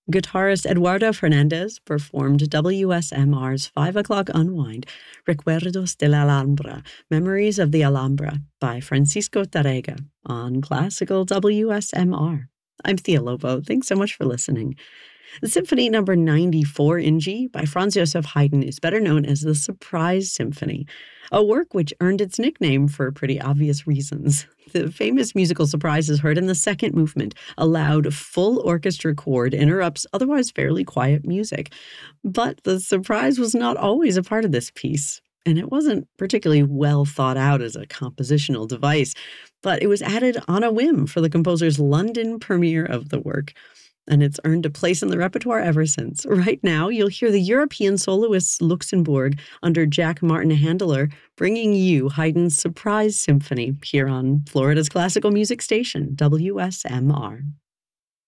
Guitarist Eduardo Fernandez performed WSMR's 5 o'clock unwind, Recuerdos de la Alhambra, Memories of the Alhambra, by Francisco Tarrega, on classical WSMR. I'm Thea Lobo. Thanks so much for listening. The Symphony Number 94 in G by Franz Joseph Haydn is better known as the Surprise Symphony, a work which earned its nickname for pretty obvious reasons. The famous musical surprise is heard in the second movement. A loud, full orchestra chord interrupts otherwise fairly quiet music. But the surprise was not always a part of this piece, and it wasn't particularly well thought out as a compositional device, but it was added on a whim for the composer's London premiere of the work. And it's earned a place in the repertoire ever since. Right now, you'll hear the European soloists Luxembourg under Jack Martin Handler bringing you Haydn's Surprise Symphony here on Florida's classical music station, WSMR.